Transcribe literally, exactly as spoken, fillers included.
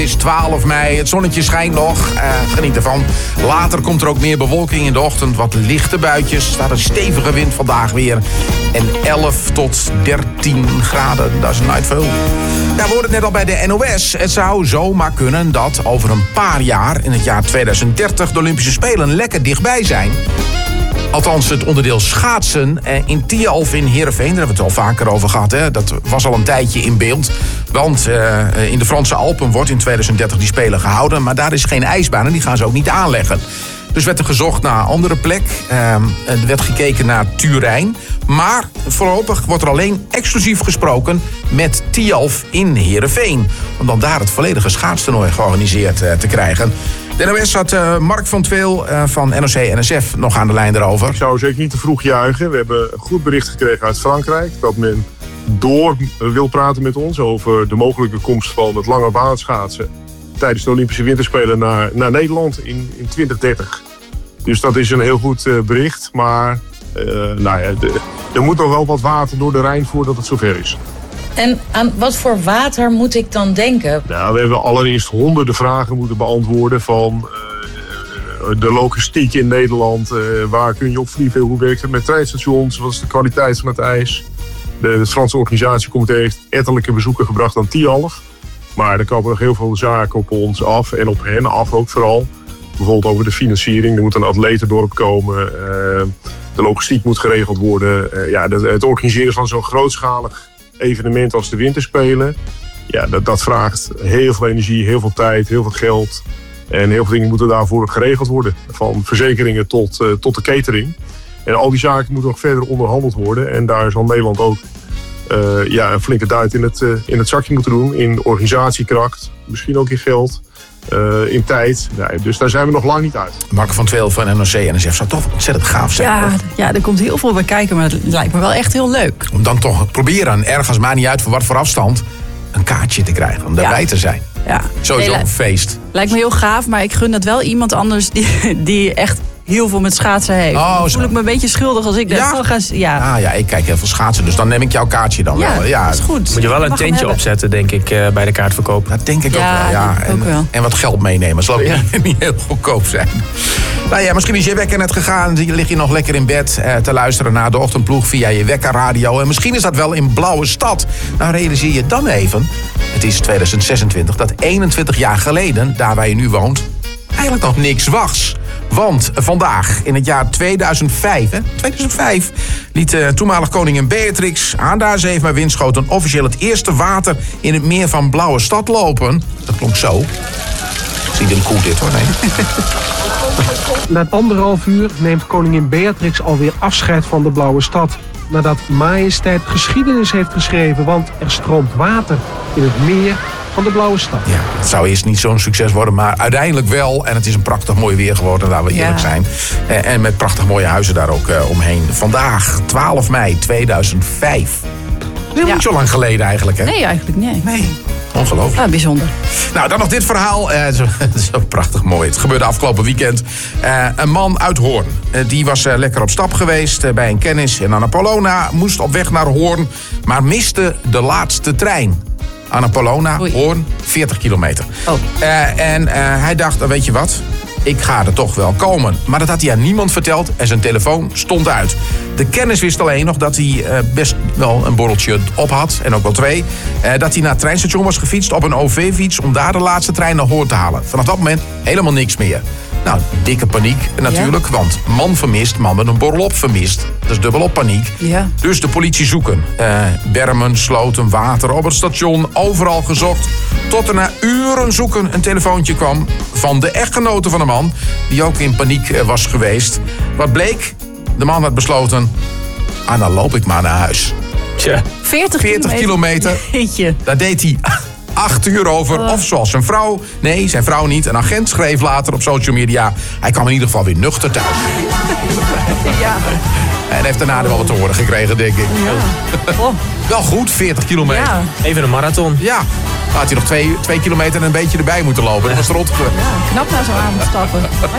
Het is twaalf mei, het zonnetje schijnt nog. Uh, geniet ervan. Later komt er ook meer bewolking in de ochtend. Wat lichte buitjes. Er staat een stevige wind vandaag weer. En elf tot dertien graden, dat is nooit veel. Ja, we hoorden het net al bij de N O S. Het zou zomaar kunnen dat over een paar jaar, in het jaar tweeduizend dertig... de Olympische Spelen lekker dichtbij zijn. Althans, het onderdeel schaatsen in Tialf in Heerenveen. Daar hebben we het al vaker over gehad. Hè? Dat was al een tijdje in beeld. Want uh, in de Franse Alpen wordt in tweeduizend dertig die Spelen gehouden. Maar daar is geen ijsbaan en die gaan ze ook niet aanleggen. Dus werd er gezocht naar een andere plek. Uh, er werd gekeken naar Turijn. Maar voorlopig wordt er alleen exclusief gesproken met Tialf in Heerenveen. Om dan daar het volledige schaatstoernooi georganiseerd uh, te krijgen. De N O S had uh, Mark van Tweel uh, van N O C N S F nog aan de lijn erover. Ik zou zeker niet te vroeg juichen. We hebben een goed bericht gekregen uit Frankrijk dat men door wil praten met ons over de mogelijke komst van het lange baanschaatsen tijdens de Olympische Winterspelen naar, naar Nederland in, in twintig dertig. Dus dat is een heel goed uh, bericht. Maar uh, nou ja, de, er moet nog wel wat water door de Rijn voordat het zover is. En aan wat voor water moet ik dan denken? Nou, we hebben allereerst honderden vragen moeten beantwoorden van uh, de logistiek in Nederland. Uh, waar kun je op vliegen? Hoe werkt het met treinstations? Wat is de kwaliteit van het ijs? De, de Franse organisatiecomité heeft ettelijke bezoeken gebracht aan Tialf. Maar er komen nog heel veel zaken op ons af en op hen af ook vooral. Bijvoorbeeld over de financiering. Er moet een atletendorp komen. Uh, de logistiek moet geregeld worden. Uh, ja, de, het organiseren van zo'n grootschalig evenement als de Winterspelen. Ja, dat, dat vraagt heel veel energie, heel veel tijd, heel veel geld. En heel veel dingen moeten daarvoor geregeld worden. Van verzekeringen tot, uh, tot de catering. En al die zaken moeten nog verder onderhandeld worden. En daar zal Nederland ook uh, ja, een flinke duit in het, uh, in het zakje moeten doen. In organisatiekracht, misschien ook in geld. Uh, in tijd. Nee, dus daar zijn we nog lang niet uit. Mark van Tweel van N O C N S F zou toch ontzettend gaaf zijn. Ja, ja, er komt heel veel bij kijken, maar het lijkt me wel echt heel leuk. Om dan toch proberen, ergens, maakt niet uit voor wat voor afstand, een kaartje te krijgen. Om daarbij ja. te zijn. Ja. Sowieso een feest. Lijkt me heel gaaf, maar ik gun dat wel iemand anders die, die echt heel veel met schaatsen heeft. Oh, dan voel ik me een beetje schuldig als ik dat ja? ga. Ja. Ah, ja, ik kijk heel veel schaatsen, dus dan neem ik jouw kaartje dan ja, wel. Ja, dat is goed. Moet je wel een tentje opzetten, denk ik, uh, bij de kaartverkoop. Dat denk ik ja, ook wel. Ja, en, ook wel. en wat geld meenemen. Zal ook ja. niet heel goedkoop zijn. Nou ja, misschien is je wekker net gegaan. Lig je nog lekker in bed uh, te luisteren naar de ochtendploeg via je wekkerradio. En misschien is dat wel in Blauwe Stad. Nou, realiseer je dan even. Het is tweeduizend zesentwintig, dat eenentwintig jaar geleden, daar waar je nu woont, eigenlijk nog niks was. Want vandaag, in het jaar tweeduizend vijf, hè, tweeduizend vijf liet uh, toenmalig koningin Beatrix aan de A zeven bij Winschoten officieel het eerste water in het meer van Blauwe Stad lopen. Dat klonk zo. Zie je een koe dit hoor, nee. Na anderhalf uur neemt koningin Beatrix alweer afscheid van de Blauwe Stad. Nadat majesteit geschiedenis heeft geschreven, want er stroomt water in het meer van de Blauwe Stad. Ja, het zou eerst niet zo'n succes worden, maar uiteindelijk wel. En het is een prachtig mooi weer geworden, laten we eerlijk ja. zijn. En met prachtig mooie huizen daar ook uh, omheen. Vandaag, twaalf mei tweeduizend vijf. Heel ja. niet zo lang geleden eigenlijk, hè? Nee, eigenlijk nee. Nee. Ongelooflijk. Ah, bijzonder. Nou, dan nog dit verhaal. Uh, zo, zo prachtig mooi. Het gebeurde afgelopen weekend. Uh, een man uit Hoorn. Uh, die was uh, lekker op stap geweest uh, bij een kennis in Annapolona. Moest op weg naar Hoorn, maar miste de laatste trein. Annapolona, Oei. Hoorn, veertig kilometer. Oh. Uh, en uh, hij dacht, uh, weet je wat? Ik ga er toch wel komen. Maar dat had hij aan niemand verteld en zijn telefoon stond uit. De kennis wist alleen nog dat hij uh, best wel een borreltje op had. En ook wel twee. Uh, dat hij naar het treinstation was gefietst op een O V-fiets om daar de laatste trein naar Hoorn te halen. Vanaf dat moment helemaal niks meer. Nou, dikke paniek natuurlijk. Ja. Want man vermist, man met een borrel op vermist. Dat is dubbelop paniek. Ja. Dus de politie zoeken. Uh, bermen, sloten, water, op het station. Overal gezocht. Tot er na uren zoeken een telefoontje kwam van de echtgenote van de man. Die ook in paniek uh, was geweest. Wat bleek? De man had besloten. Ah, dan loop ik maar naar huis. Tja. veertig, veertig kilometer. kilometer. Daar deed hij acht uur over. Oh. Of zoals zijn vrouw. Nee, zijn vrouw niet. Een agent schreef later op social media. Hij kwam in ieder geval weer nuchter thuis. Ja. En heeft daarna wel wat te horen gekregen, denk ik. Ja. Oh. Wel goed, veertig kilometer. Ja. Even een marathon. Ja. Dan had hij nog twee, twee kilometer en een beetje erbij moeten lopen. Dat was rot. Ja, knap naar zo'n avond stappen.